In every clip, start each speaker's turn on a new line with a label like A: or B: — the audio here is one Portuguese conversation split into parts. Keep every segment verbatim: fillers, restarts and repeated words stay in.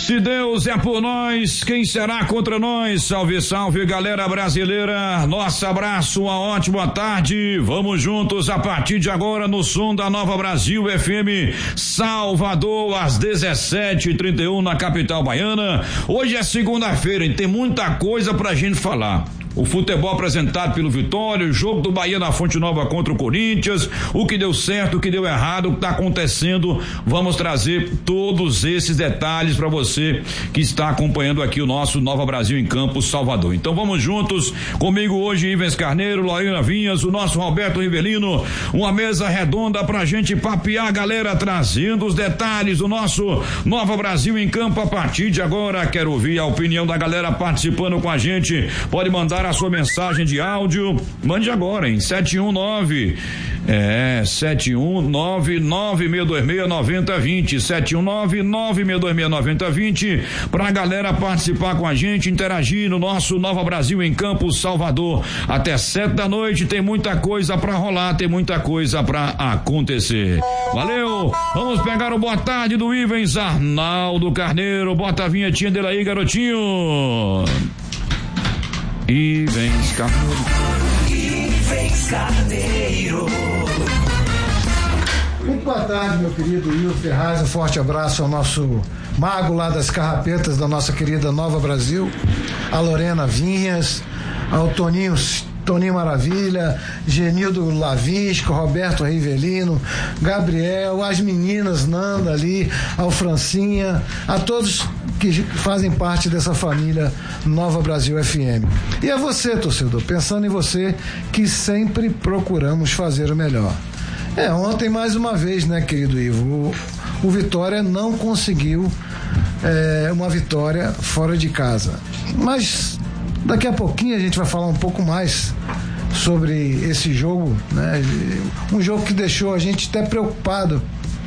A: Se Deus é por nós, quem será contra nós? Salve, salve, galera brasileira. Nosso abraço, uma ótima tarde. Vamos juntos a partir de agora no som da Nova Brasil F M Salvador, às dezessete e trinta e um na capital baiana. Hoje é segunda-feira e tem muita coisa pra gente falar. O futebol apresentado pelo Vitória, o jogo do Bahia na Fonte Nova contra o Corinthians, o que deu certo, o que deu errado, o que está acontecendo. Vamos trazer todos esses detalhes para você que está acompanhando aqui o nosso Nova Brasil em Campo Salvador. Então vamos juntos, comigo hoje Ivens Carneiro, Lorena Vinhas, o nosso Roberto Rivelino, uma mesa redonda pra gente papear, galera, trazendo os detalhes do nosso Nova Brasil em Campo a partir de agora. Quero ouvir a opinião da galera participando com a gente. Pode mandar a sua mensagem de áudio, mande agora em sete um nove é, sete um nove nove seis dois seis nove zero dois zero, sete um nove nove seis dois seis nove zero dois zero, pra galera participar com a gente, interagir no nosso Nova Brasil em Campo Salvador, até sete da noite. Tem muita coisa pra rolar, tem muita coisa pra acontecer. Valeu, vamos pegar o boa tarde do Ivens Arnaldo Carneiro. Bota a vinhetinha dele aí, garotinho. Ivens Carneiro.
B: Ivens Carneiro.
C: Muito boa tarde, meu querido Will Ferraz. Um forte abraço ao nosso mago lá das carrapetas da nossa querida Nova Brasil, a Lorena Vinhas, ao Toninho Toninho Maravilha, Genildo Lavisco, Roberto Rivelino, Gabriel, as meninas Nanda ali, ao Francinha, a todos que fazem parte dessa família Nova Brasil F M. E a você, torcedor, pensando em você, que sempre procuramos fazer o melhor. É, ontem mais uma vez, né, querido Ivo, o, o Vitória não conseguiu é, uma vitória fora de casa. Mas daqui a pouquinho a gente vai falar um pouco mais sobre esse jogo, né? Um jogo que deixou a gente até preocupado,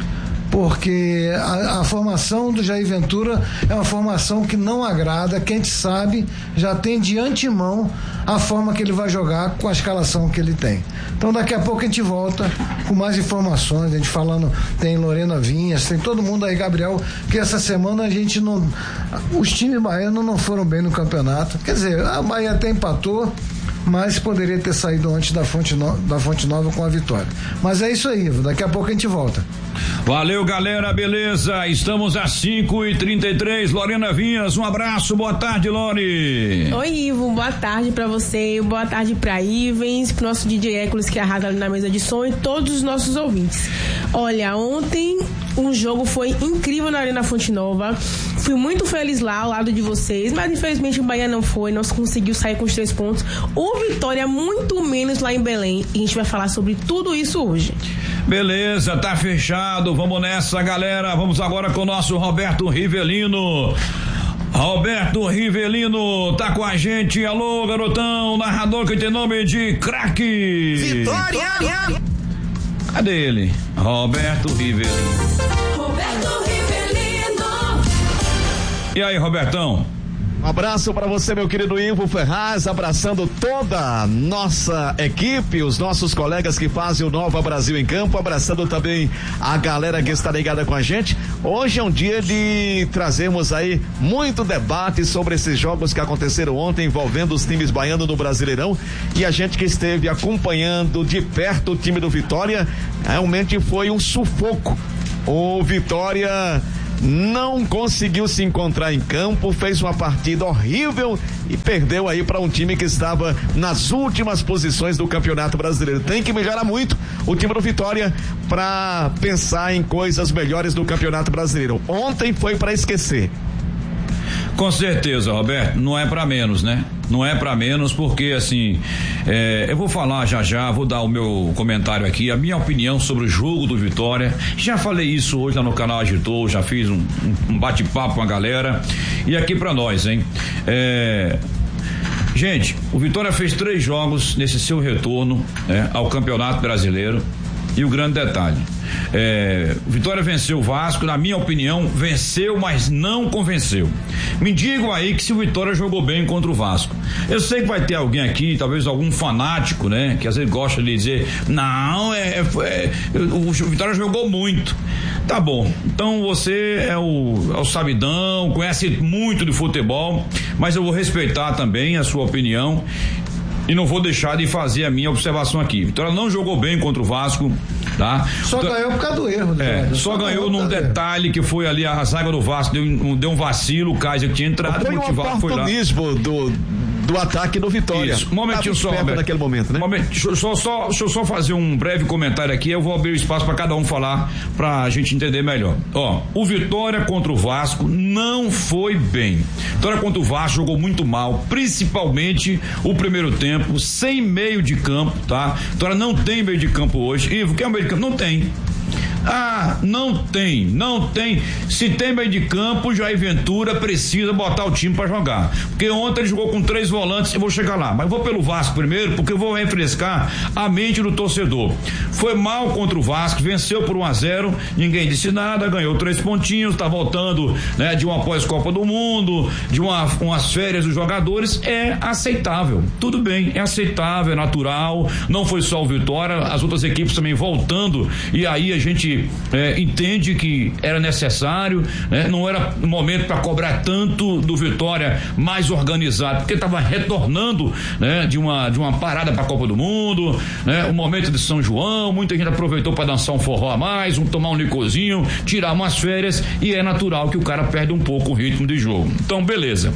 C: porque a, a formação do Jair Ventura é uma formação que não agrada, que a gente sabe, já tem de antemão a forma que ele vai jogar com a escalação que ele tem. Então daqui a pouco a gente volta com mais informações, a gente falando, tem Lorena Vinhas, tem todo mundo aí, Gabriel, que essa semana a gente não, os times baianos não foram bem no campeonato, quer dizer, a Bahia até empatou, mas poderia ter saído antes da Fonte, no, da Fonte Nova com a vitória. Mas é isso aí, daqui a pouco a gente volta.
A: Valeu, galera, beleza? Estamos às cinco e trinta e três. Lorena Vinhas, um abraço, boa tarde, Lore.
D: Oi, Ivo, boa tarde pra você, boa tarde pra Ivens, pro nosso D J Hércules que arrasa ali na mesa de som e todos os nossos ouvintes. Olha, ontem o jogo foi incrível na Arena Fonte Nova. Fui muito feliz lá ao lado de vocês, mas infelizmente o Bahia não foi, não conseguiu sair com os três pontos. O Vitória muito menos lá em Belém. E a gente vai falar sobre tudo isso hoje.
A: Beleza, tá fechado. Vamos nessa, galera. Vamos agora com o nosso Roberto Rivelino. Roberto Rivelino tá com a gente. Alô, garotão, narrador que tem nome de craque.
B: Vitória!
A: Cadê ele? Roberto Rivelino.
B: Roberto Rivelino.
A: E aí, Robertão?
E: Um abraço para você, meu querido Ivo Ferraz, abraçando toda a nossa equipe, os nossos colegas que fazem o Nova Brasil em Campo, abraçando também a galera que está ligada com a gente. Hoje é um dia de trazermos aí muito debate sobre esses jogos que aconteceram ontem envolvendo os times baianos no Brasileirão, e a gente que esteve acompanhando de perto o time do Vitória, realmente foi um sufoco. O Vitória não conseguiu se encontrar em campo, fez uma partida horrível e perdeu aí para um time que estava nas últimas posições do Campeonato Brasileiro. Tem que melhorar muito o time do Vitória para pensar em coisas melhores do Campeonato Brasileiro. Ontem foi para esquecer.
A: Com certeza, Roberto, não é pra menos, né? Não é pra menos, porque assim, é, eu vou falar já já, vou dar o meu comentário aqui, a minha opinião sobre o jogo do Vitória. Já falei isso hoje lá no canal Agitou, já fiz um, um bate-papo com a galera. E aqui pra nós, hein? É, gente, o Vitória fez três jogos nesse seu retorno, né, ao Campeonato Brasileiro. E o grande detalhe, é, Vitória venceu o Vasco, na minha opinião, venceu, mas não convenceu. Me digam aí que se o Vitória jogou bem contra o Vasco. Eu sei que vai ter alguém aqui, talvez algum fanático, né? Que às vezes gosta de dizer, não, é, é, é o Vitória jogou muito. Tá bom, então você é o, é o sabidão, conhece muito de futebol, mas eu vou respeitar também a sua opinião e não vou deixar de fazer a minha observação aqui. Vitória não jogou bem contra o Vasco, tá?
C: Só
A: então,
C: ganhou por causa do erro, né?
A: É, só, só ganhou num detalhe que foi ali a zaga do Vasco, deu um, deu um vacilo, o Kaiser que tinha entrado,
E: foi
A: motivado,
E: um
A: foi lá.
E: do do ataque no Vitória.
A: Isso, um momentinho só, Roberto.
E: Naquele momento, né?
A: Moment, deixa, eu só, só, deixa eu só fazer um breve comentário aqui, eu vou abrir o espaço para cada um falar, pra gente entender melhor. Ó, o Vitória contra o Vasco não foi bem. Vitória contra o Vasco jogou muito mal, principalmente o primeiro tempo, sem meio de campo, tá? Vitória não tem meio de campo hoje. Ivo, que é o meio de campo? Não tem. Ah, não tem, não tem. Se tem meio de campo, Jair Ventura precisa botar o time pra jogar. Porque ontem ele jogou com três volantes, eu vou chegar lá. Mas vou pelo Vasco primeiro, porque eu vou refrescar a mente do torcedor. Foi mal contra o Vasco, venceu por um a zero, ninguém disse nada, ganhou três pontinhos, tá voltando, né, de uma pós-Copa do Mundo, de uma, umas férias dos jogadores, é aceitável. Tudo bem, é aceitável, é natural, não foi só o Vitória, as outras equipes também voltando, e aí a gente É, entende que era necessário, né? Não era momento para cobrar tanto do Vitória mais organizado, porque estava retornando, né? De uma de uma parada para a Copa do Mundo, né? O momento de São João, muita gente aproveitou para dançar um forró a mais, um, tomar um licorzinho, tirar umas férias, e é natural que o cara perde um pouco o ritmo de jogo. Então, beleza.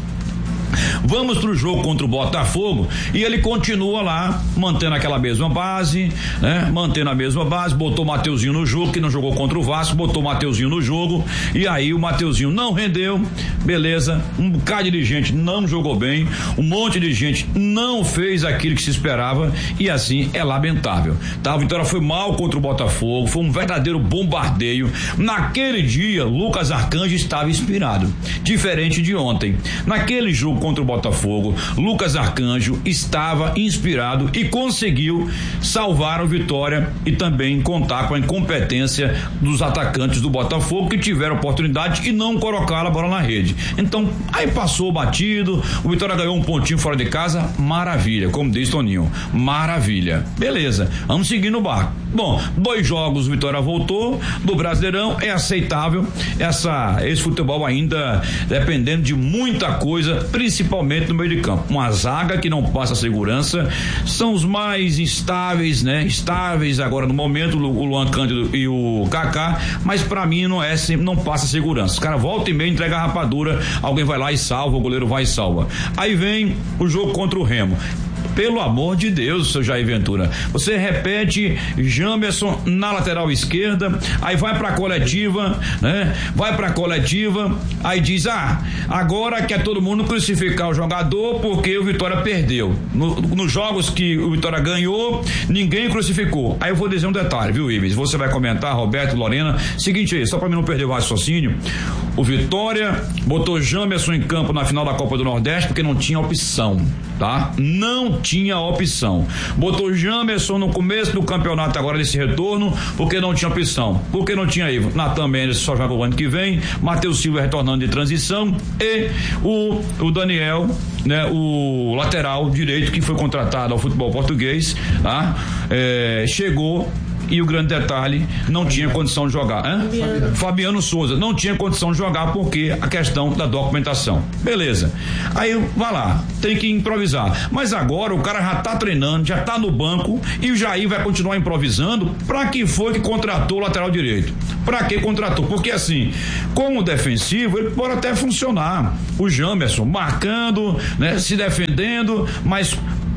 A: Vamos pro jogo contra o Botafogo e ele continua lá, mantendo aquela mesma base, né? Mantendo a mesma base, botou o Mateuzinho no jogo, que não jogou contra o Vasco, botou o Mateuzinho no jogo, e aí o Mateuzinho não rendeu, beleza, um bocado de gente não jogou bem, um monte de gente não fez aquilo que se esperava, e assim é lamentável, tá? A Vitória foi mal contra o Botafogo, foi um verdadeiro bombardeio. Naquele dia, Lucas Arcanjo estava inspirado, diferente de ontem. Naquele jogo contra o Botafogo, Lucas Arcanjo estava inspirado e conseguiu salvar o Vitória e também contar com a incompetência dos atacantes do Botafogo, que tiveram oportunidade e não colocaram a bola na rede. Então, aí passou batido, o Vitória ganhou um pontinho fora de casa, maravilha, como diz Toninho, maravilha. Beleza, vamos seguir no barco. Bom, dois jogos o Vitória voltou do Brasileirão, é aceitável essa, esse futebol ainda dependendo de muita coisa, principalmente no meio de campo. Uma zaga que não passa segurança, são os mais instáveis, né? Estáveis agora no momento, o Luan Cândido e o Kaká, mas pra mim não é, não passa segurança. Os caras volta e meia, entrega a rapadura, alguém vai lá e salva, o goleiro vai e salva. Aí vem o jogo contra o Remo. Pelo amor de Deus, seu Jair Ventura, você repete Jamerson na lateral esquerda, aí vai pra coletiva, né? Vai pra coletiva, aí diz, ah, agora quer todo mundo crucificar o jogador porque o Vitória perdeu. No, nos jogos que o Vitória ganhou, ninguém crucificou. Aí eu vou dizer um detalhe, viu, Ives? Você vai comentar, Roberto, Lorena, seguinte aí, só pra mim não perder o raciocínio, o Vitória botou Jamerson em campo na final da Copa do Nordeste porque não tinha opção, tá? Não tinha opção. Botou Jamerson no começo do campeonato agora desse retorno porque não tinha opção. Porque não tinha Ivo. Natan Mendes só joga o ano que vem, Matheus Silva retornando de transição e o, o Daniel, né? O lateral direito que foi contratado ao futebol português, tá? É, chegou. E o grande detalhe, não tinha condição de jogar. Hã? Fabiano. Fabiano Souza, não tinha condição de jogar porque a questão da documentação. Beleza. Aí vai lá, tem que improvisar. Mas agora o cara já tá treinando, já tá no banco e o Jair vai continuar improvisando. Pra que foi que contratou o lateral direito? Pra que contratou? Porque assim, como defensivo, ele pode até funcionar. O Jamerson marcando, né, se defendendo, mas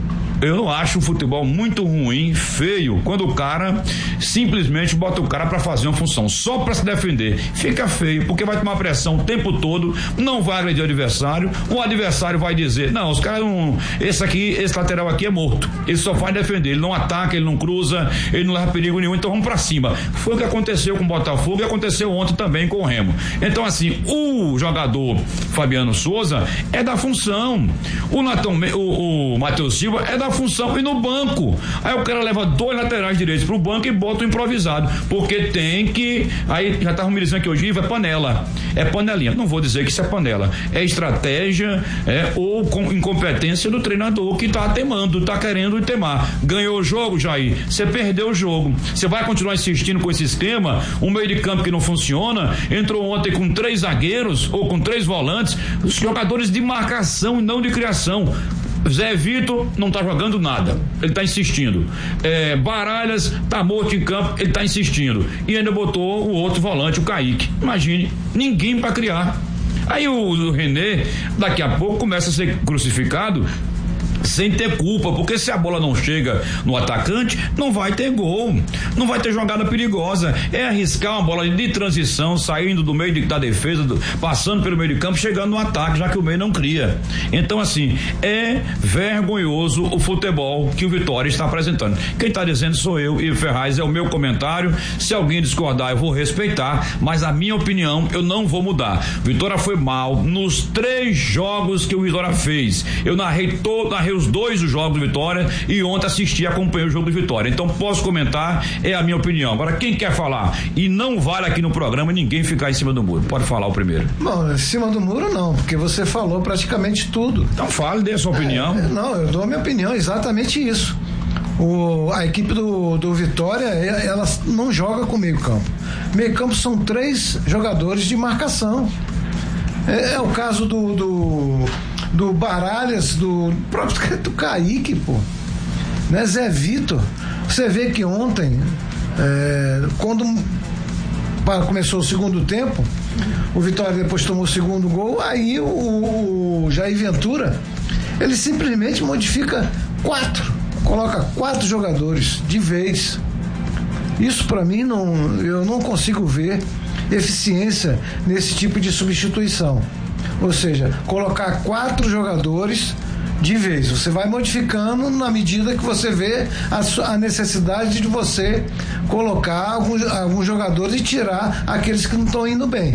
A: eu não acho o futebol muito ruim, feio, quando o cara simplesmente bota o cara pra fazer uma função, só pra se defender. Fica feio, porque vai tomar pressão o tempo todo, não vai agredir o adversário, o adversário vai dizer, não, os caras não, esse aqui, esse lateral aqui é morto, ele só faz defender, ele não ataca, ele não cruza, ele não leva perigo nenhum, então vamos pra cima. Foi o que aconteceu com o Botafogo e aconteceu ontem também com o Remo. Então assim, o jogador Fabiano Souza é da função, o Natan, o, o Matheus Silva é da aquela função e no banco. Aí o cara leva dois laterais direitos pro banco e bota o improvisado, porque tem que, aí já estavam me dizendo que hoje é panela, é panelinha, não vou dizer que isso é panela, é estratégia, é, ou com incompetência do treinador que tá temando, tá querendo temar. Ganhou o jogo, Jair, você perdeu o jogo, você vai continuar insistindo com esse esquema, um meio de campo que não funciona, entrou ontem com três zagueiros ou com três volantes, os jogadores de marcação e não de criação. Zé Vitor não tá jogando nada, ele tá insistindo. É, Baralhas tá morto em campo, ele tá insistindo. E ainda botou o outro volante, o Kaique. Imagine, ninguém pra criar. Aí o, o René, daqui a pouco, começa a ser crucificado sem ter culpa, porque se a bola não chega no atacante, não vai ter gol, não vai ter jogada perigosa, é arriscar uma bola de transição, saindo do meio de, da defesa, do, passando pelo meio de campo, chegando no ataque, já que o meio não cria. Então assim, é vergonhoso o futebol que o Vitória está apresentando. Quem está dizendo sou eu, e Ferraz, é o meu comentário, se alguém discordar eu vou respeitar, mas a minha opinião eu não vou mudar. Vitória foi mal nos três jogos que o Vitória fez, eu narrei todo, narrei os dois jogos do Vitória e ontem assisti e acompanhei o jogo do Vitória, então posso comentar, é a minha opinião. Agora quem quer falar, e não vale aqui no programa ninguém ficar em cima do muro, pode falar o primeiro.
C: Bom, em cima do muro não, porque você falou praticamente tudo.
A: Então fale, dê a sua opinião.
C: É, não, eu dou a minha opinião, exatamente isso. O, a equipe do, do Vitória, ela não joga com meio campo. Meio campo são três jogadores de marcação. É, é o caso do, do do Baralhas, do próprio do Kaique, pô, né? Zé Vitor, você vê que ontem, é, quando começou o segundo tempo, o Vitória depois tomou o segundo gol, aí o, o Jair Ventura, ele simplesmente modifica quatro, coloca quatro jogadores de vez. Isso pra mim não, eu não consigo ver eficiência nesse tipo de substituição. Ou seja, colocar quatro jogadores de vez. Você vai modificando na medida que você vê a, a necessidade de você colocar alguns, alguns jogadores e tirar aqueles que não estão indo bem.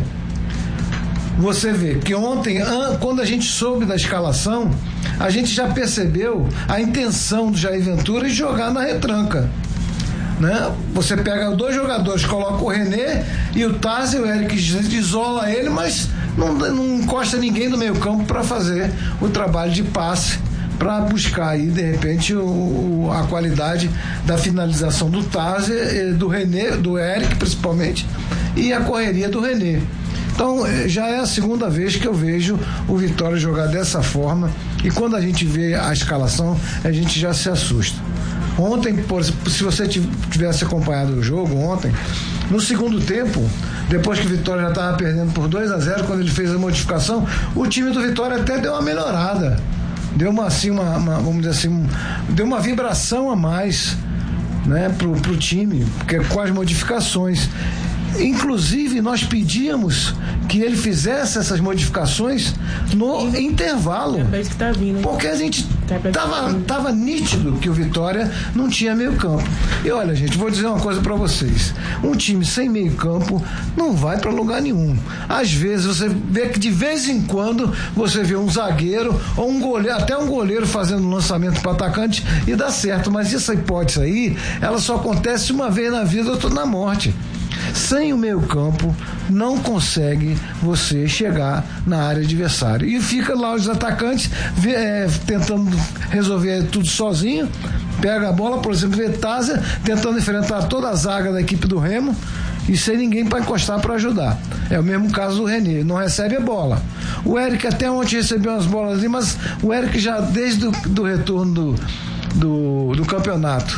C: Você vê que ontem, quando a gente soube da escalação, a gente já percebeu a intenção do Jair Ventura de jogar na retranca. Né? Você pega dois jogadores, coloca o René e o Taz, o Eric isola ele, mas não, não encosta ninguém no meio campo para fazer o trabalho de passe, para buscar aí de repente o, o, a qualidade da finalização do Taz, do René, do Eric principalmente, e a correria do René. Então já é a segunda vez que eu vejo o Vitória jogar dessa forma, e quando a gente vê a escalação a gente já se assusta. Ontem, por, se você tivesse acompanhado o jogo ontem, no segundo tempo, depois que o Vitória já estava perdendo por dois a zero, quando ele fez a modificação, o time do Vitória até deu uma melhorada, deu uma assim, uma, uma vamos dizer assim, um, deu uma vibração a mais, né, pro, pro time, porque com as modificações. Inclusive nós pedíamos que ele fizesse essas modificações no intervalo, porque a gente tava, tava nítido que o Vitória não tinha meio campo. E olha, gente, vou dizer uma coisa pra vocês, um time sem meio campo não vai pra lugar nenhum. Às vezes você vê que de vez em quando você vê um zagueiro ou um goleiro, até um goleiro fazendo um lançamento para atacante e dá certo, mas essa hipótese aí, ela só acontece uma vez na vida, outra na morte. Sem o meio campo não consegue você chegar na área adversária, e fica lá os atacantes é, tentando resolver tudo sozinho, pega a bola, por exemplo, Vetazia tentando enfrentar toda a zaga da equipe do Remo e sem ninguém para encostar para ajudar. É o mesmo caso do René, não recebe a bola. O Eric até ontem recebeu umas bolas ali, mas o Eric já desde o do retorno do, do, do campeonato,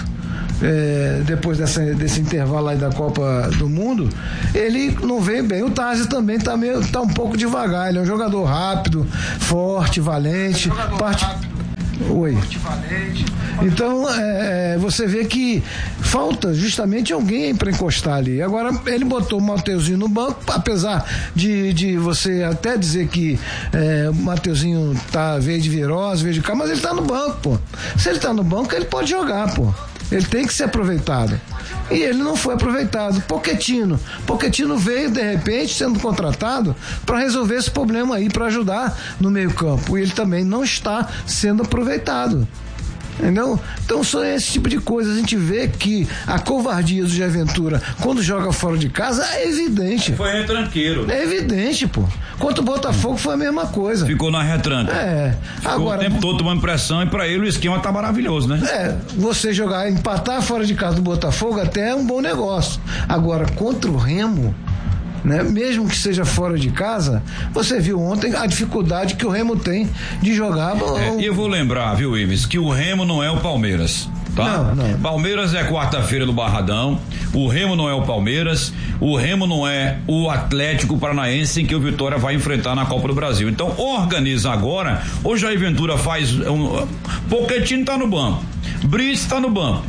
C: É, depois dessa, desse intervalo aí da Copa do Mundo, ele não veio bem. O Tazzi também tá, meio, tá um pouco devagar. Ele é um jogador rápido, forte, valente. É parte... Oi. Forte, valente. Então é, você vê que falta justamente alguém para encostar ali. Agora ele botou o Mateuzinho no banco, apesar de, de você até dizer que é, o Mateuzinho tá veio de virose, veio de cá, mas ele tá no banco, pô. Se ele tá no banco, ele pode jogar, pô. Ele tem que ser aproveitado. E ele não foi aproveitado. Pochettino. Pochettino veio, de repente, sendo contratado para resolver esse problema aí, para ajudar no meio campo. E ele também não está sendo aproveitado. Entendeu? Então só esse tipo de coisa. A gente vê que a covardia do Jair Ventura quando joga fora de casa é evidente.
A: Foi retranqueiro.
C: É evidente, pô. Quanto o Botafogo foi a mesma coisa.
A: Ficou na retranca.
C: É.
A: Ficou
C: Agora,
A: o tempo todo tomando pressão e pra ele o esquema tá maravilhoso, né?
C: É, você jogar, empatar fora de casa do Botafogo até é um bom negócio. Agora, contra o Remo, né, mesmo que seja fora de casa, você viu ontem a dificuldade que o Remo tem de jogar.
A: É, e eu vou lembrar, viu, Ives, que o Remo não é o Palmeiras. Tá?
C: Não, não.
A: Palmeiras é quarta-feira no Barradão, o Remo não é o Palmeiras, o Remo não é o Atlético Paranaense em que o Vitória vai enfrentar na Copa do Brasil. Então organiza agora, o Jair Ventura faz um, Pochettino tá no banco, Brice tá no banco,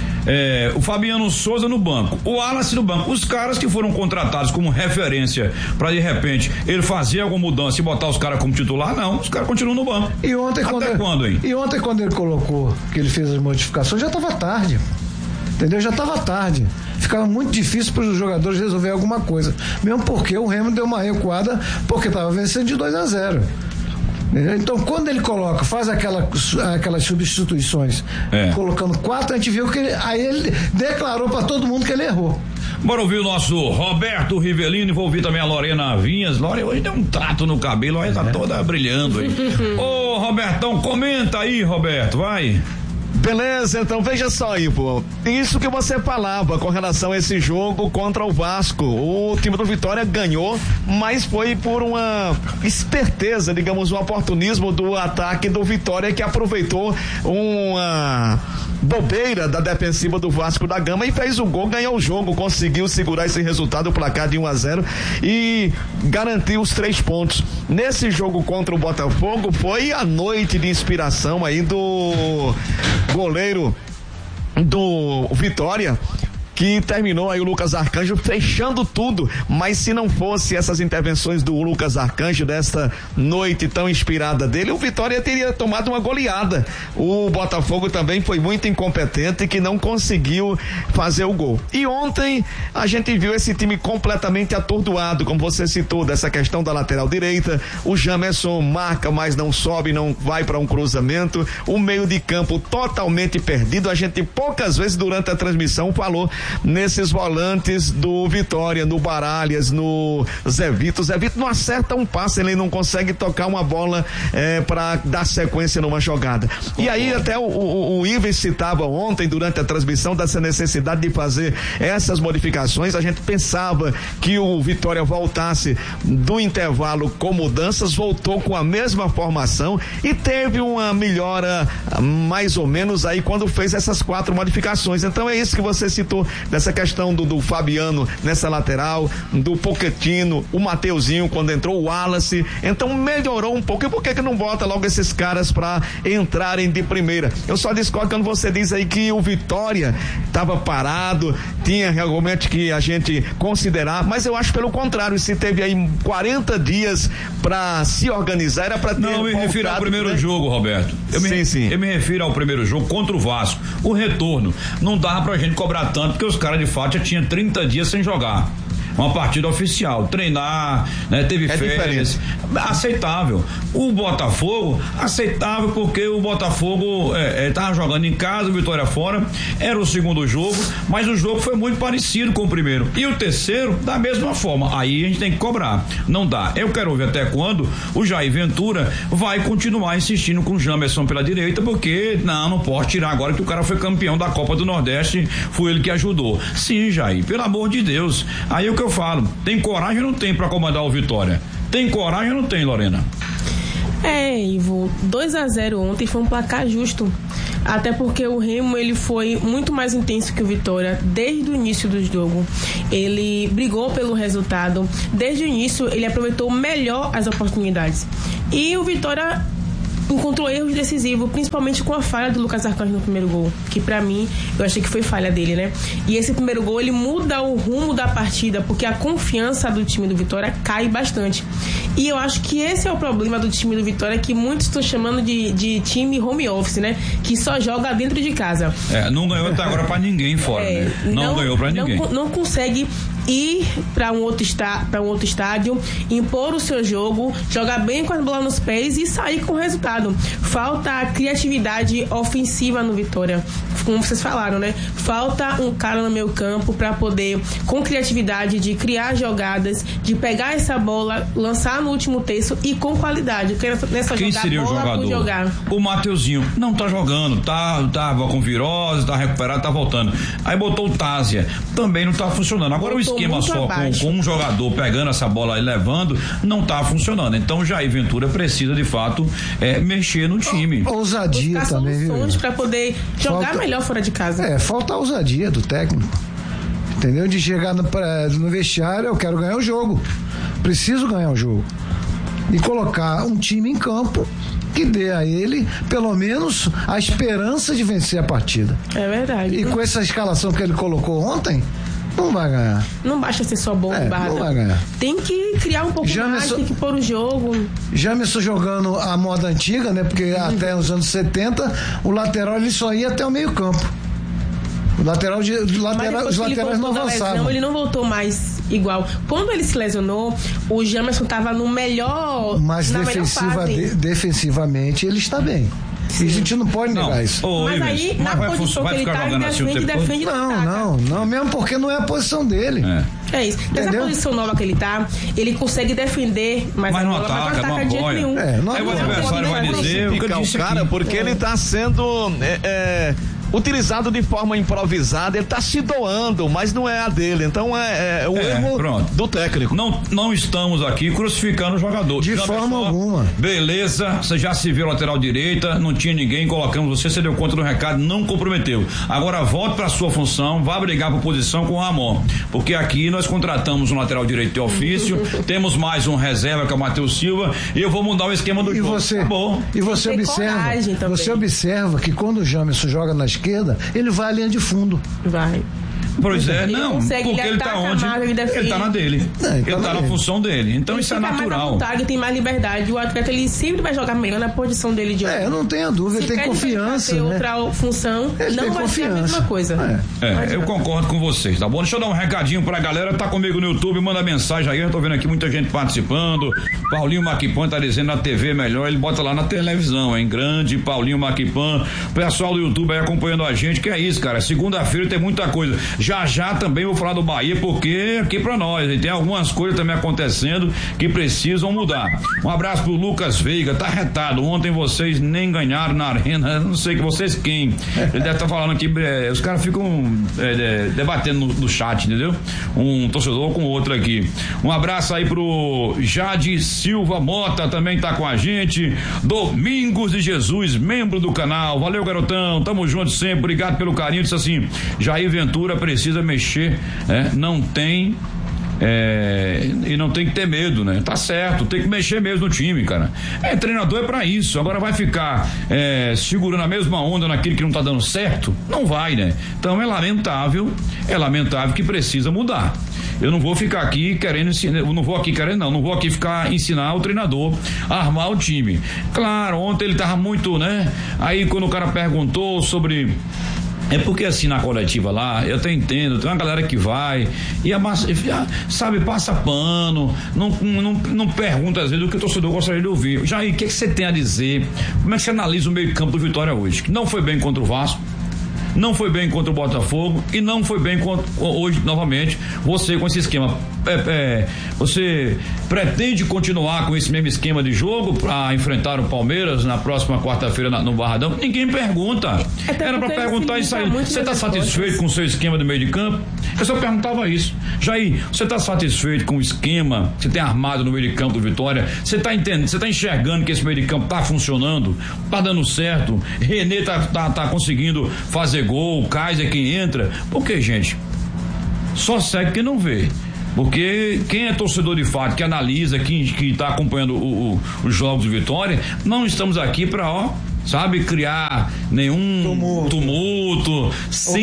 A: É, o Fabiano Souza no banco, o Wallace no banco, os caras que foram contratados como referência para de repente ele fazer alguma mudança e botar os caras como titular, não, os caras continuam no banco.
C: E ontem
A: Até
C: quando ele,
A: quando, hein?
C: E ontem quando ele colocou, que ele fez as modificações, já estava tarde. Entendeu? Já estava tarde. Ficava muito difícil para os jogadores resolver alguma coisa. Mesmo porque o Remo deu uma recuada porque estava vencendo de dois a zero. Então, quando ele coloca, faz aquela, aquelas substituições, é. colocando quatro, a gente viu que ele, aí ele declarou para todo mundo que ele errou.
A: Bora ouvir o nosso Roberto Rivelino e vou ouvir também a Lorena Vinhas. Lorena hoje deu um trato no cabelo, olha, tá é. toda brilhando aí. Ô, Robertão, comenta aí, Roberto, vai.
E: Beleza, então veja só, Ivo, isso que você falava com relação a esse jogo contra o Vasco, o time do Vitória ganhou, mas foi por uma esperteza, digamos, um oportunismo do ataque do Vitória que aproveitou uma bobeira da defensiva do Vasco da Gama e fez o gol, ganhou o jogo, conseguiu segurar esse resultado, o placar de um a zero e garantiu os três pontos. Nesse jogo contra o Botafogo foi a noite de inspiração aí do goleiro do Vitória, que terminou aí o Lucas Arcanjo fechando tudo, mas se não fosse essas intervenções do Lucas Arcanjo desta noite tão inspirada dele, o Vitória teria tomado uma goleada. O Botafogo também foi muito incompetente que não conseguiu fazer o gol. E ontem a gente viu esse time completamente atordoado, como você citou, dessa questão da lateral direita, o Jamerson marca, mas não sobe, não vai para um cruzamento, o meio de campo totalmente perdido. A gente poucas vezes durante a transmissão falou nesses volantes do Vitória, no Baralhas, no Zé Vitor. Zé Vitor não acerta um passe, ele não consegue tocar uma bola é, para dar sequência numa jogada. E aí até o, o, o Ives citava ontem durante a transmissão dessa necessidade de fazer essas modificações. A gente pensava que o Vitória voltasse do intervalo com mudanças, voltou com a mesma formação e teve uma melhora mais ou menos aí quando fez essas quatro modificações. Então é isso que você citou, dessa questão do, do Fabiano nessa lateral, do Pochettino, o Mateuzinho quando entrou, o Wallace, então melhorou um pouco. E por que que não bota logo esses caras pra entrarem de primeira? Eu só discordo quando você diz aí que o Vitória tava parado, tinha realmente que a gente considerar, mas eu acho pelo contrário, se teve aí quarenta dias pra se organizar, era pra ter.
A: Não, eu me refiro ao primeiro né? jogo, Roberto. Eu
E: sim,
A: me,
E: sim.
A: Eu me refiro ao primeiro jogo contra o Vasco. O retorno, não dava pra gente cobrar tanto, porque os caras de fato já tinham trinta dias sem jogar uma partida oficial, treinar, né? Teve é férias, diferente. Aceitável. O Botafogo, aceitável porque o Botafogo é, é, tava jogando em casa, o Vitória fora, era o segundo jogo, mas o jogo foi muito parecido com o primeiro, e o terceiro da mesma forma, aí a gente tem que cobrar, não dá. Eu quero ver até quando o Jair Ventura vai continuar insistindo com o Jamerson pela direita, porque não, não pode tirar agora que o cara foi campeão da Copa do Nordeste, foi ele que ajudou. Sim, Jair, pelo amor de Deus. Aí o que eu falo, tem coragem ou não tem pra comandar o Vitória? Tem coragem ou não tem, Lorena?
D: É, Ivo, dois a zero ontem foi um placar justo, até porque o Remo ele foi muito mais intenso que o Vitória desde o início do jogo. Ele brigou pelo resultado, desde o início ele aproveitou melhor as oportunidades, e o Vitória encontrou erros decisivos, principalmente com a falha do Lucas Arcanjo no primeiro gol, que pra mim, eu achei que foi falha dele, né? E esse primeiro gol, ele muda o rumo da partida, porque a confiança do time do Vitória cai bastante. E eu acho que esse é o problema do time do Vitória, que muitos estão chamando de, de time home office, né? Que só joga dentro de casa.
A: É, não ganhou até agora pra ninguém fora, é, né? Não, não ganhou pra ninguém.
D: Não, não consegue ir para um outro está, para um outro estádio, impor o seu jogo, jogar bem com a bola nos pés e sair com o resultado. Falta criatividade ofensiva no Vitória, como vocês falaram, né? Falta um cara no meio campo para poder, com criatividade, de criar jogadas, de pegar essa bola, lançar no último terço e com qualidade. Porque nessa
A: Quem
D: jogar
A: seria o
D: bola
A: jogador?
D: por jogar.
A: O Mateuzinho não tá jogando, tá, tava com virose, tá recuperado, tá voltando. Aí botou o Tásia, também não tá funcionando. Agora
D: Botou
A: o esquema
D: muito
A: só com,
D: abaixo.
A: com um jogador pegando essa bola e levando, não tá funcionando. Então Jair Ventura precisa de fato é, mexer no time.
C: Ousadia
D: Buscar
C: também, viu?
D: soluções para poder jogar
C: Falta-
D: melhor fora de casa.
C: É, falta a ousadia do técnico. Entendeu? De chegar no, pra- no vestiário, eu quero ganhar o jogo. Preciso ganhar o jogo. E colocar um time em campo que dê a ele, pelo menos, a esperança de vencer a partida.
D: É verdade.
C: E com essa escalação que ele colocou ontem, não vai ganhar.
D: Não basta ser só bom
C: É,
D: e barra.
C: não vai ganhar.
D: Tem que criar um pouco
C: Jamerson-
D: mais, tem que pôr o jogo.
C: Jamerson jogando a moda antiga, né? Porque
D: Uhum.
C: até os anos setenta, o lateral ele só ia até o meio campo. O lateral, de, de
D: Mas
C: lateral,
D: depois
C: os
D: que ele
C: laterais não
D: voltou da
C: avançavam.
D: lesão, ele não voltou mais igual. Quando ele se lesionou, o Jamerson estava no melhor,
C: Mas
D: na
C: defensiva,
D: melhor fase.
C: de- defensivamente ele está bem. E a gente não pode
A: Não.
C: negar isso.
A: Ô,
D: Mas
A: Ives,
D: aí,
A: mas
D: na
A: vai
D: posição
A: vai
D: que ele
A: ficar
D: tá, ele
A: jogando assim o
D: defende,
A: tempo todo?
D: defende,
C: Não,
D: ataca.
C: não, não, mesmo porque não é a posição dele.
A: É.
D: É isso. Nessa
C: Entendeu?
D: posição nova que ele tá, ele consegue defender, mas,
A: Mas
D: a
A: não
D: bola,
A: ataca,
D: mas não
A: não
D: ataca de jeito
A: apoia.
D: nenhum.
C: É, não
A: Aí o
C: apoia.
A: adversário vai
D: Não,
A: dizer o que eu
E: Fica
A: disse
E: o cara,
A: aqui.
E: porque ele tá sendo é, é, utilizado de forma improvisada, ele tá se doando, mas não é a dele. Então é, é o
A: É,
E: erro
A: pronto.
E: do técnico.
A: Não, não estamos aqui crucificando o jogador.
C: De
A: Já
C: forma
A: pensou?
C: alguma.
A: Beleza, você já se viu lateral direita, não tinha ninguém, colocamos você, você deu conta do recado, não comprometeu. Agora volte para sua função, vá brigar por posição com o Ramon. Porque aqui nós contratamos um lateral direito de ofício, temos mais um reserva que é o Matheus Silva, e eu vou mudar o esquema do
C: E
A: jogo.
C: você,
A: Acabou.
C: e você
D: Tem
C: observa,
D: coragem também.
C: você observa que quando o Jamerson joga na esquerda, ele vai à linha de fundo.
D: Vai.
A: Pois é,
D: Ele
A: não,
D: consegue,
A: porque
D: ele
A: ele tá
D: ataca
A: onde?
D: mais, ele defende.
A: Ele tá na dele.
C: É, ele
A: ele
C: tá
A: tá
C: na
A: na
C: dele.
A: função dele. Então
D: Ele
A: isso é
D: fica mais à
A: natural.
D: vontade, tem mais liberdade. O atleta, ele sempre vai jogar melhor na posição dele de
C: É, não tenha dúvida, ele
D: Se
C: tem
D: pede pra ele
C: confiança,
D: fazer
C: né?
D: outra função,
C: Ele
D: não
C: tem
D: vai
C: confiança.
D: ser a mesma coisa.
C: É.
D: Não
A: É,
D: adianta.
A: eu concordo com vocês, tá bom? Deixa eu dar um recadinho pra galera, tá comigo no YouTube, manda mensagem aí, eu tô vendo aqui muita gente participando. Paulinho Maquipan tá dizendo na T V é melhor, ele bota lá na televisão, hein? Grande Paulinho Maquipan. Pessoal do YouTube aí acompanhando a gente, que é isso, cara. Segunda-feira tem muita coisa. Já já também vou falar do Bahia, porque aqui pra nós, e tem algumas coisas também acontecendo que precisam mudar. Um abraço pro Lucas Veiga, tá retado. Ontem vocês nem ganharam na arena, não sei que vocês quem. Ele deve estar falando aqui, é, os caras ficam é, é, debatendo no, no chat, entendeu? Um torcedor com o outro aqui. Um abraço aí pro Jade Silva Mota, também tá com a gente. Domingos de Jesus, membro do canal. Valeu, garotão, tamo junto sempre, obrigado pelo carinho. Disse assim, Jair Ventura precisa mexer, né? Não tem É, e não tem que ter medo, né? Tá certo, tem que mexer mesmo no time, cara. É, treinador é pra isso. Agora vai ficar é, segurando a mesma onda naquilo que não tá dando certo? Não vai, né? Então é lamentável, é lamentável que precisa mudar. Eu não vou ficar aqui querendo ensinar, eu não vou aqui querendo não, não vou aqui ficar ensinar o treinador a armar o time. Claro, ontem ele tava muito, né? Aí quando o cara perguntou sobre é porque assim na coletiva lá, eu até entendo, tem uma galera que vai e a massa, sabe, passa pano, não, não, não pergunta às vezes o que o torcedor gostaria de ouvir. Jair, o que, é que você tem a dizer? Como é que você analisa o meio campo do Vitória hoje? Que não foi bem contra o Vasco, não foi bem contra o Botafogo e não foi bem contra, hoje novamente, você com esse esquema. É, é, você pretende continuar com esse mesmo esquema de jogo para enfrentar o Palmeiras na próxima quarta-feira no Barradão? Ninguém pergunta.
D: Até
A: Era para
D: porque
A: perguntar
D: ele
A: isso aí.
D: limita muito
A: Você está
D: nas
A: satisfeito
D: respostas.
A: com o seu esquema de meio de campo? Eu só perguntava isso. Jair, você está satisfeito com o esquema que você tem armado no meio de campo do Vitória? Você está entendendo? Você está enxergando que esse meio de campo está funcionando? Está dando certo? Renê tá, tá, tá conseguindo fazer gol? O Kaiser quem entra? Por que, gente? Só segue quem não vê. Porque quem é torcedor de fato, que analisa, que, que tá acompanhando o, o, os jogos de Vitória, não estamos aqui para, ó, sabe, criar nenhum tumulto, tumulto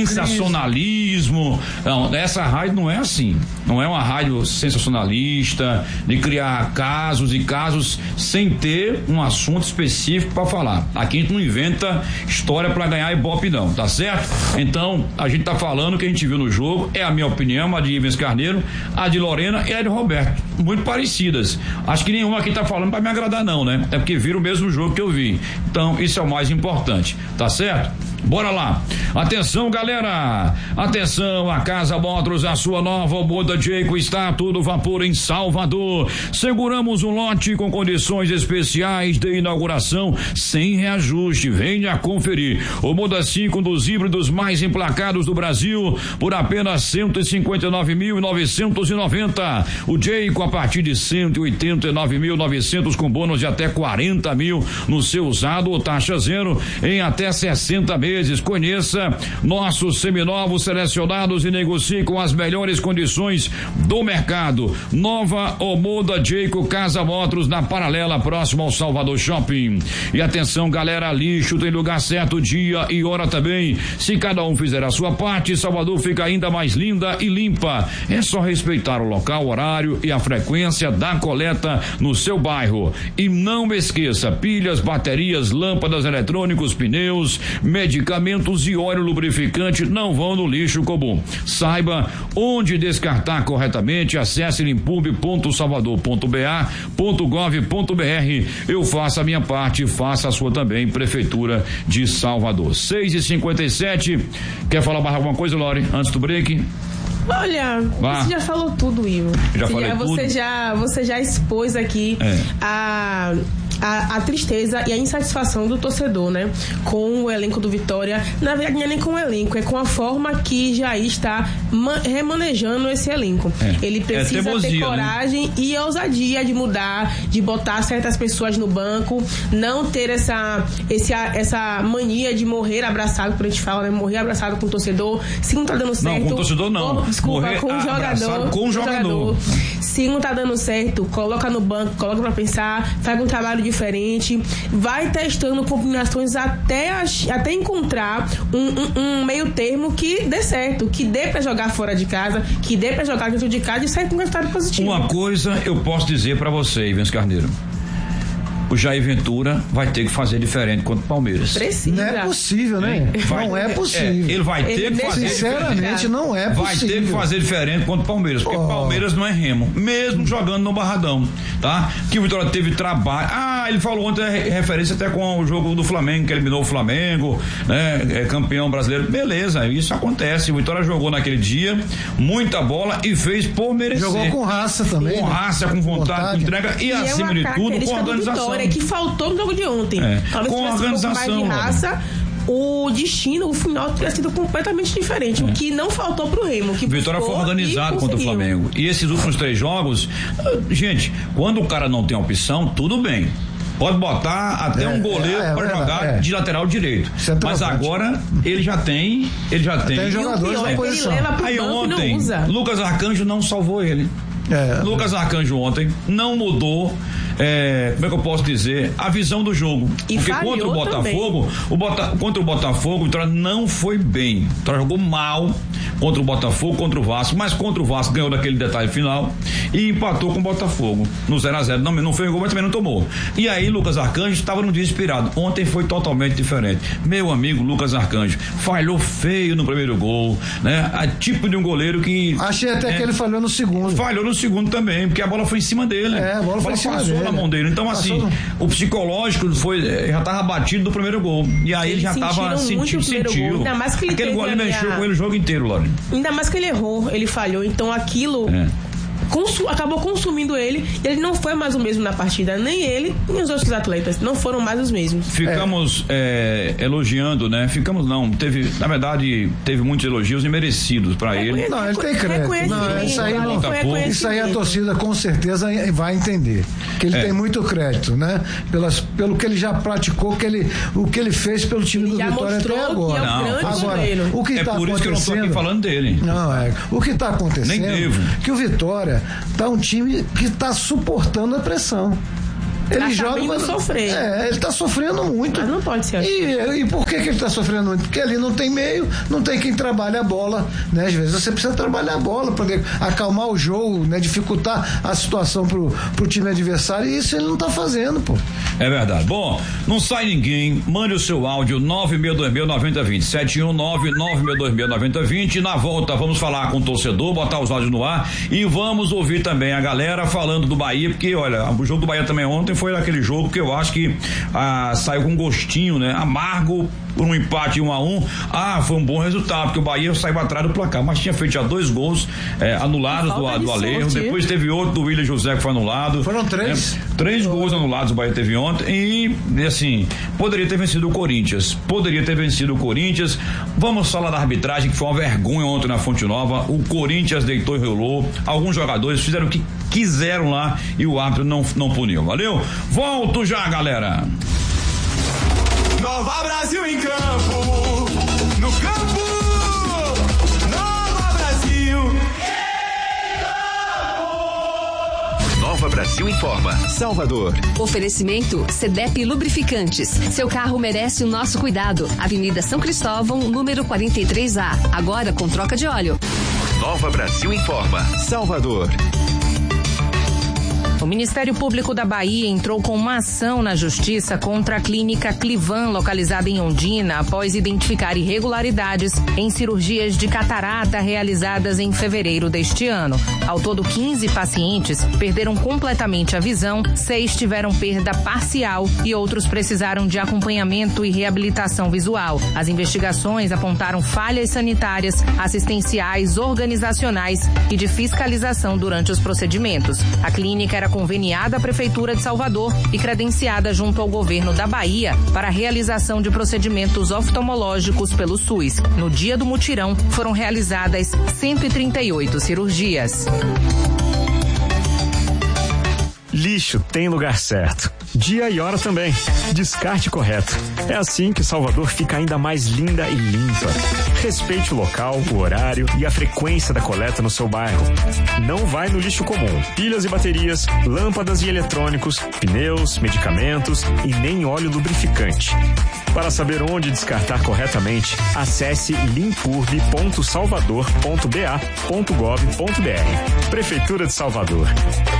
A: sensacionalismo. Não, essa rádio não é assim. Não é uma rádio sensacionalista, de criar casos e casos sem ter um assunto específico para falar. Aqui a gente não inventa história para ganhar ibope não, tá certo? Então, a gente tá falando o que a gente viu no jogo, é a minha opinião, a de Ivens Carneiro, a de Lorena e a de Roberto, muito parecidas. Acho que nenhuma aqui tá falando para me agradar não, né? É porque viram o mesmo jogo que eu vi. Então, isso é o mais importante, tá certo? Bora lá. Atenção, galera. Atenção, a Casa Motors, a sua nova Moda Jayco está a todo vapor em Salvador. Seguramos um lote com condições especiais de inauguração sem reajuste. Venha conferir. O Moda cinco, um dos híbridos mais emplacados do Brasil, por apenas cento e cinquenta e nove mil novecentos e noventa. O Jayco a partir de cento e oitenta e nove mil e novecentos com bônus de até quarenta mil no seu usado ou taxa zero em até sessenta meses. Conheça nossos seminovos selecionados e negocie com as melhores condições do mercado. Nova Omoda Jayco Casa Motors, na Paralela, próximo ao Salvador Shopping. E atenção, galera, lixo tem lugar certo, dia e hora também. Se cada um fizer a sua parte, Salvador fica ainda mais linda e limpa. É só respeitar o local, horário e a frequência da coleta no seu bairro. E não esqueça, pilhas, baterias, lâmpadas, eletrônicos, pneus, medicamentos e óleo lubrificante não vão no lixo comum. Saiba onde descartar corretamente. Acesse limpub ponto salvador ponto b a ponto gov ponto b r. Eu faço a minha parte, faça a sua também, Prefeitura de Salvador. seis e cinquenta e sete. Quer falar mais alguma coisa, Lore, antes do break?
D: Olha, Vá. Você já falou tudo, Ivo.
A: Já falei
D: já,
A: tudo.
D: Você já, você já expôs aqui
A: é.
D: a... A, a tristeza e a insatisfação do torcedor, né? Com o elenco do Vitória. Na verdade, não é nem com o elenco, é com a forma que Jair está man, remanejando esse elenco. É. Ele precisa é teimosia, ter coragem, né? E ousadia de mudar, de botar certas pessoas no banco, não ter essa, esse, essa mania de morrer abraçado, como a gente fala, né? Morrer abraçado com o torcedor. Se não tá dando certo.
A: Não, com o torcedor não.
D: Ou, desculpa,
A: morrer
D: com o jogador.
A: Com o jogador.
D: jogador. Se não tá dando certo, coloca no banco, coloca pra pensar, faz um trabalho diferente, vai testando combinações até, até encontrar um, um, um meio termo que dê certo, que dê pra jogar fora de casa, que dê pra jogar dentro de casa e sair com um resultado positivo.
A: Uma coisa eu posso dizer pra você, Ivens Carneiro: o Jair Ventura vai ter que fazer diferente contra o Palmeiras.
D: Precisa.
C: Não é possível, né?
A: Vai,
C: não é possível.
A: É, ele vai ter
D: ele
A: que fazer
C: Sinceramente,
A: diferente.
C: não é possível.
A: Vai ter que fazer diferente contra o Palmeiras, porque o oh. Palmeiras não é remo, mesmo jogando no Barradão, tá? Que o Vitória teve trabalho. Ah, ele falou ontem, referência até com o jogo do Flamengo, que eliminou o Flamengo, né? É campeão brasileiro. Beleza, isso acontece. O Vitória jogou naquele dia muita bola e fez por merecer.
C: Jogou com raça também.
A: Com
C: né?
A: raça, com vontade, vontade. com entrega e, e acima
D: é
A: de tudo, com organização.
D: Vitória, que faltou no jogo de ontem.
A: É.
D: Talvez
A: com organização.
D: Um pouco mais de raça, o destino, o final teria sido completamente diferente. É. O que não faltou pro Remo. Que
A: Vitória foi organizado contra o Flamengo. E esses últimos três jogos, gente, quando o cara não tem opção, tudo bem. Pode botar até é, um goleiro é, é, para jogar é. de lateral direito. É Mas agora ele já tem, ele já tem.
C: Tem jogadores na posição.
A: Aí ontem, Lucas Arcanjo não salvou ele. É. Lucas Arcanjo ontem não mudou, é, como é que eu posso dizer, a visão do jogo.
D: E
A: porque contra o Botafogo, o Bota, contra o Botafogo, o Vitória não foi bem. O Vitória jogou mal contra o Botafogo, contra o Vasco, mas contra o Vasco ganhou daquele detalhe final e empatou com o Botafogo no zero a zero. Não, não foi gol, mas também não tomou. E aí Lucas Arcanjo estava num dia inspirado. Ontem foi totalmente diferente. Meu amigo Lucas Arcanjo falhou feio no primeiro gol, né? A tipo de um goleiro que...
C: Achei até é, que ele falhou no segundo.
A: Falhou no segundo também, porque a bola foi em cima dele.
C: É, a bola, a bola foi em cima
A: passou
C: dele.
A: na mão dele. Então, passou assim, no... o psicológico foi, já tava batido do primeiro gol. E aí ele já tava sentindo, sentiu.
D: Ainda mais que ele
A: Aquele gol ele mexeu
D: a...
A: com ele o jogo inteiro, Lore.
D: Ainda mais que ele errou, ele falhou. Então aquilo... É. Consu, acabou consumindo ele e ele não foi mais o mesmo na partida, nem ele nem os outros atletas não foram mais os mesmos.
A: Ficamos é. É, elogiando, né? Ficamos não, teve, na verdade teve muitos elogios imerecidos pra ele.
C: Não, ele tem crédito. Não, isso aí, não, isso aí a torcida com certeza vai entender que ele é. tem muito crédito, né? Pelas, pelo que ele já praticou, que ele, o que ele fez pelo time ele do Vitória até agora.
D: É
A: não,
C: agora, o que
A: é
C: tá
A: por isso que eu não tô aqui falando dele.
C: Não, é. O que tá acontecendo
A: Nem devo.
C: que o Vitória tá um time que tá suportando a pressão. Ele
D: Tá
C: joga,
D: sabendo
C: mas
D: sofrer.
C: É, ele tá sofrendo muito.
D: Mas não pode ser assim.
C: E, e por que, que ele tá sofrendo muito? Porque ali não tem meio, não tem quem trabalhe a bola, né? Às vezes você precisa trabalhar a bola para poder acalmar o jogo, né? Dificultar a situação pro, pro time adversário, e isso ele não tá fazendo, pô.
A: É verdade. Bom, não sai ninguém, mande o seu áudio nove seis dois zero nove zero dois zero, sete um nove nove seis dois zero nove zero dois zero. Na volta vamos falar com o torcedor, botar os áudios no ar e vamos ouvir também a galera falando do Bahia, porque olha, o jogo do Bahia também ontem foi aquele jogo que eu acho que ah, saiu com gostinho, né? Amargo por um empate um a um. Ah, foi um bom resultado, porque o Bahia saiu atrás do placar, mas tinha feito já dois gols eh, anulados do, do Alejo, depois teve outro do William José que foi anulado.
C: Foram três.
A: Né? Três gols anulados o Bahia teve ontem e, assim, poderia ter vencido o Corinthians, poderia ter vencido o Corinthians. Vamos falar da arbitragem, que foi uma vergonha ontem na Fonte Nova. O Corinthians deitou e rolou, alguns jogadores fizeram o que quiseram lá e o árbitro não, não puniu, valeu? Volto já, galera.
B: Nova Brasil em campo, no campo, Nova Brasil.
F: Nova Brasil informa. Salvador.
G: Oferecimento Cedep Lubrificantes. Seu carro merece o nosso cuidado. Avenida São Cristóvão, número quarenta e três A. Agora com troca de óleo.
F: Nova Brasil informa. Salvador.
H: O Ministério Público da Bahia entrou com uma ação na Justiça contra a clínica Clivan, localizada em Ondina, após identificar irregularidades em cirurgias de catarata realizadas em fevereiro deste ano. Ao todo, quinze pacientes perderam completamente a visão, seis tiveram perda parcial e outros precisaram de acompanhamento e reabilitação visual. As investigações apontaram falhas sanitárias, assistenciais, organizacionais e de fiscalização durante os procedimentos. A clínica era conveniada à Prefeitura de Salvador e credenciada junto ao governo da Bahia para a realização de procedimentos oftalmológicos pelo SUS. No dia do mutirão, foram realizadas cento e trinta e oito cirurgias.
I: Lixo tem lugar certo. Dia e hora também. Descarte correto. É assim que Salvador fica ainda mais linda e limpa. Respeite o local, o horário e a frequência da coleta no seu bairro. Não vai no lixo comum. Pilhas e baterias, lâmpadas e eletrônicos, pneus, medicamentos e nem óleo lubrificante. Para saber onde descartar corretamente, acesse limpurb ponto salvador ponto b a ponto gov ponto b r. Prefeitura de Salvador.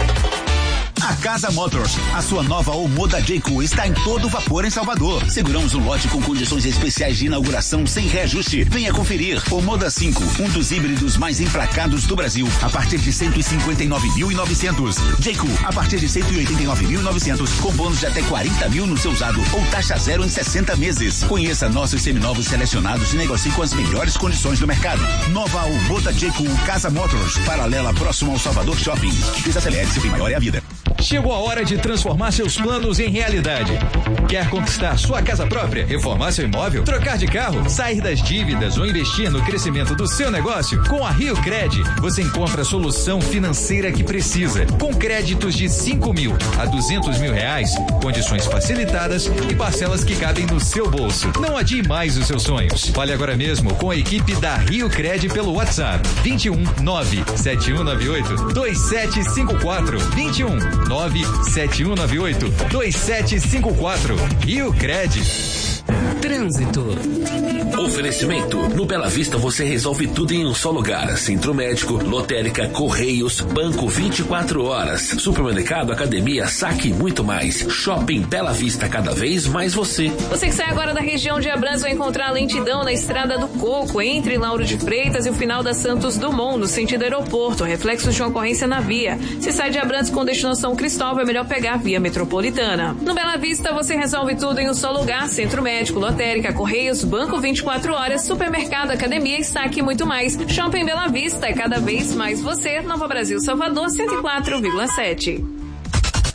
J: A Casa Motors, a sua nova Omoda Jayco, está em todo vapor em Salvador. Seguramos o lote com condições especiais de inauguração sem reajuste. Venha conferir. Omoda cinco, um dos híbridos mais emplacados do Brasil, a partir de cento e cinquenta e nove mil e novecentos. Jayco, a partir de cento e oitenta e nove mil e novecentos, com bônus de até quarenta mil no seu usado ou taxa zero em sessenta meses. Conheça nossos seminovos selecionados e negocie com as melhores condições do mercado. Nova Omoda Jayco Casa Motors, paralela próximo ao Salvador Shopping. Desacelere, seu bem maior é a vida.
F: Chegou a hora de transformar seus planos em realidade. Quer conquistar sua casa própria, reformar seu imóvel, trocar de carro, sair das dívidas ou investir no crescimento do seu negócio? Com a Rio Cred, você encontra a solução financeira que precisa. Com créditos de cinco mil a duzentos mil reais, condições facilitadas e parcelas que cabem no seu bolso. Não adie mais os seus sonhos. Fale agora mesmo com a equipe da Rio Cred pelo WhatsApp vinte e um nove sete um nove oito dois sete cinco quatro vinte e um nove sete um nove oito dois sete cinco quatro. Rio Cred.
K: Trânsito. Oferecimento. No Bela Vista você resolve tudo em um só lugar. Centro médico, lotérica, correios, banco vinte e quatro horas, supermercado, academia, saque e muito mais. Shopping Bela Vista, cada vez mais você.
L: Você que sai agora da região de Abrantes vai encontrar lentidão na Estrada do Coco, entre Lauro de Freitas e o final da Santos Dumont, no sentido aeroporto, reflexos de uma ocorrência na via. Se sai de Abrantes com destinação Cristóvão, é melhor pegar a via metropolitana. No Bela Vista você resolve tudo em um só lugar. Centro médico, lotérica, correios, banco vinte e quatro horas, supermercado, academia, saque e muito mais. Shopping Bela Vista, é cada vez mais você. Nova Brasil, Salvador, cento e quatro vírgula sete.